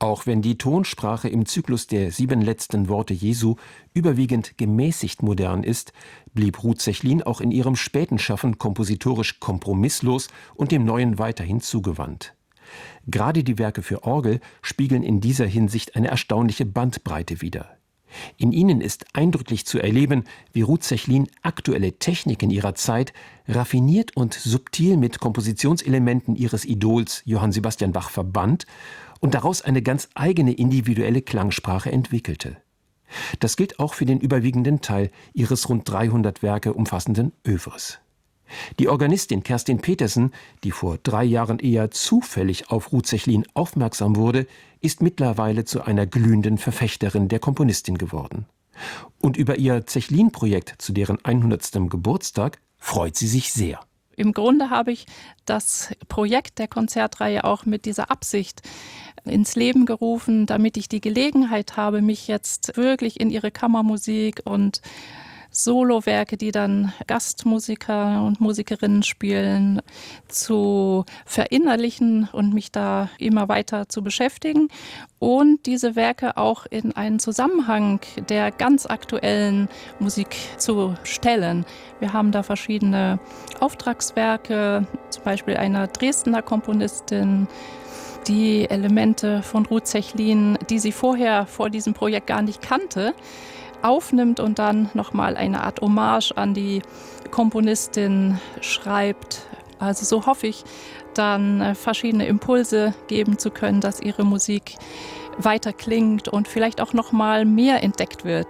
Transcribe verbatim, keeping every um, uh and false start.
Auch wenn die Tonsprache im Zyklus der sieben letzten Worte Jesu überwiegend gemäßigt modern ist, blieb Ruth Sechlin auch in ihrem späten Schaffen kompositorisch kompromisslos und dem Neuen weiterhin zugewandt. Gerade die Werke für Orgel spiegeln in dieser Hinsicht eine erstaunliche Bandbreite wider. In ihnen ist eindrücklich zu erleben, wie Ruth Sechlin aktuelle Techniken ihrer Zeit raffiniert und subtil mit Kompositionselementen ihres Idols Johann Sebastian Bach verband und daraus eine ganz eigene individuelle Klangsprache entwickelte. Das gilt auch für den überwiegenden Teil ihres rund dreihundert Werke umfassenden Œuvres. Die Organistin Kerstin Petersen, die vor drei Jahren eher zufällig auf Ruth Sechlin aufmerksam wurde, ist mittlerweile zu einer glühenden Verfechterin der Komponistin geworden. Und über ihr Sechlin-Projekt zu deren hundertsten Geburtstag freut sie sich sehr. Im Grunde habe ich das Projekt der Konzertreihe auch mit dieser Absicht ins Leben gerufen, damit ich die Gelegenheit habe, mich jetzt wirklich in ihre Kammermusik und Solowerke, die dann Gastmusiker und Musikerinnen spielen, zu verinnerlichen und mich da immer weiter zu beschäftigen und diese Werke auch in einen Zusammenhang der ganz aktuellen Musik zu stellen. Wir haben da verschiedene Auftragswerke, zum Beispiel einer Dresdner Komponistin, die Elemente von Ruth Sechlin, die sie vorher vor diesem Projekt gar nicht kannte, aufnimmt und dann nochmal eine Art Hommage an die Komponistin schreibt. Also so hoffe ich, dann verschiedene Impulse geben zu können, dass ihre Musik weiter klingt und vielleicht auch nochmal mehr entdeckt wird.